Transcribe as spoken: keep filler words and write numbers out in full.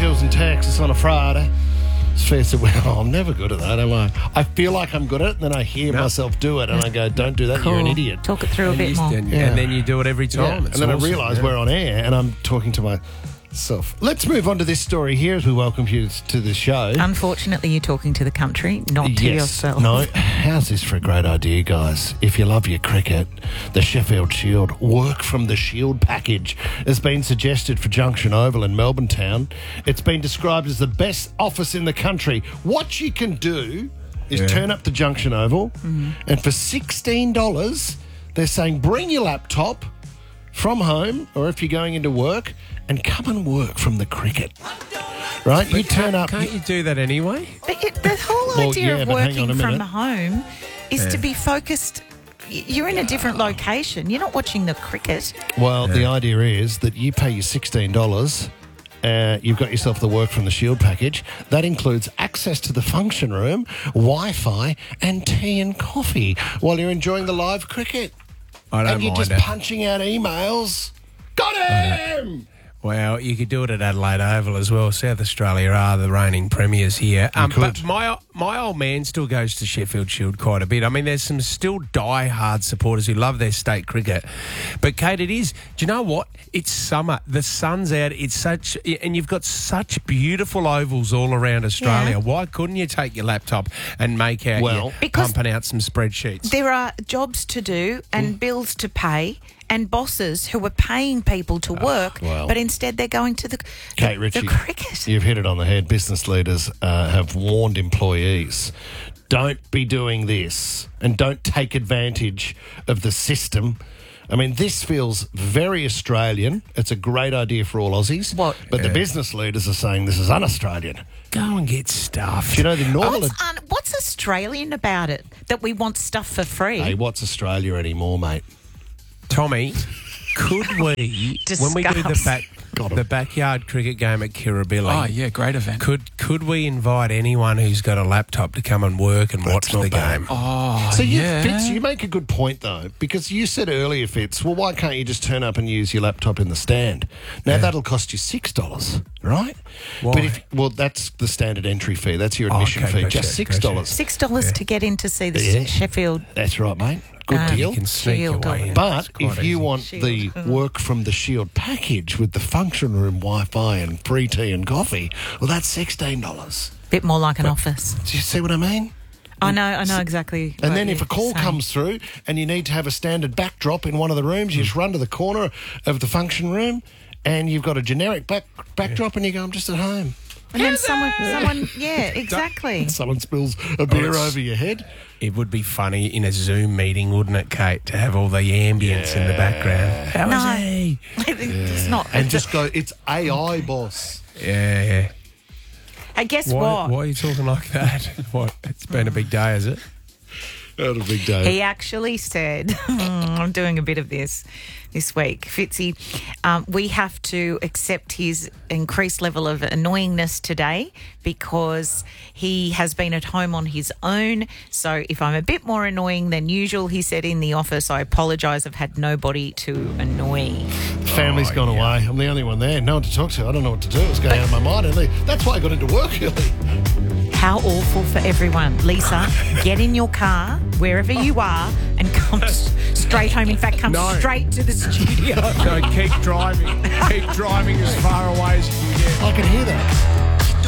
Jules in Texas on a Friday. It's fair to well, I'm never good at that, am I? I feel like I'm good at it, and then I hear no. myself do it, and I go, don't do that, cool. you're an idiot. Talk it through and a bit you, more. And, yeah. and then you do it every time. Yeah. And then awesome. I realise yeah. we're on air, and I'm talking to myself. Let's move on to this story here as we welcome you to the show. Unfortunately, you're talking to the country, not to yes. yourself. No, how's this for a great idea, guys? If you love your cricket, the Sheffield Shield Work from the Shield package has been suggested for Junction Oval in Melbourne Town. It's been described as the best office in the country. What you can do is yeah. turn up to Junction Oval, mm-hmm. and for sixteen dollars, they're saying bring your laptop from home, or if you're going into work, and come and work from the cricket. Right? But you turn up... Can't you do that anyway? But it, the whole well, idea yeah, of but hang on working a from minute. home is Yeah. to be focused. You're in a different location. You're not watching the cricket. Well, Yeah. the idea is that you pay your sixteen dollars, uh, you've got yourself the Work from the Shield package. That includes access to the function room, Wi-Fi, and tea and coffee while you're enjoying the live cricket. I don't and you're mind just it. punching out emails. Got him! Well, you could do it at Adelaide Oval as well. South Australia are the reigning premiers here. Um, could. But my my old man still goes to Sheffield Shield quite a bit. I mean, there's some still die-hard supporters who love their state cricket. But, Kate, it is... Do you know what? It's summer. The sun's out. It's such... And you've got such beautiful ovals all around Australia. Yeah. Why couldn't you take your laptop and make out... Well, your, because pumping out some spreadsheets? There are jobs to do and Mm. bills to pay and bosses who are paying people to work, well. but instead they're going to the, Kate the, Ritchie, the cricket. you've hit it on the head. Business leaders uh, have warned employees, don't be doing this and don't take advantage of the system. I mean, this feels very Australian. It's a great idea for all Aussies. What? But the Yeah. business leaders are saying this is un-Australian. Go and get stuff. Do you know the normal... What's, un- what's Australian about it? That we want stuff for free? Hey, what's Australia anymore, mate? Tommy, could we, when we do the Discuss. back, Got 'em. the backyard cricket game at Kirribilli, Oh, yeah, great event. could could we invite anyone who's got a laptop to come and work and That's watch not the bad. game? Oh, So, you, yeah. Fitz, you make a good point, though, because you said earlier, Fitz, well, why can't you just turn up and use your laptop in the stand? Now, that'll cost you six dollars, right? Why? But if Well, that's the standard entry fee. That's your Oh, admission okay, fee, gotcha, just six dollars. Six dollars to get in to see the Yeah. Sheffield. That's right, mate. Good Ah. deal. You can sneak Shield your way or- in. But It's quite if you easy. want the Shield. Work from the Shield package with the function room, Wi-Fi and free tea and coffee, well, that's sixteen dollars. Bit more like an office. Do you see what I mean? I know, I know exactly. And what then if you're a call saying. comes through and you need to have a standard backdrop in one of the rooms, you just run to the corner of the function room and you've got a generic back, backdrop and you go, I'm just at home. and then someone, someone, yeah, exactly. Someone spills a beer it's- over your head. It would be funny in a Zoom meeting, wouldn't it, Kate, to have all the ambience in the background. How No. is he? It's not. And just go, it's A I, boss. Yeah, yeah. Hey, guess Why, what? why are you talking like that? What? It's been a big day, is it? Had a big day. He actually said, I'm doing a bit of this this week. Fitzy, um, we have to accept his increased level of annoyingness today because he has been at home on his own. So if I'm a bit more annoying than usual, he said in the office, I apologise. I've had nobody to annoy. Family's Oh, gone yeah. away. I'm the only one there. No one to talk to. I don't know what to do. It's going out of my mind. And that's why I got into work early. How awful for everyone. Lisa, get in your car, wherever you are, and come s- straight home. In fact, come No. straight to the studio. So keep driving. Keep driving as far away as you can get. I can hear that.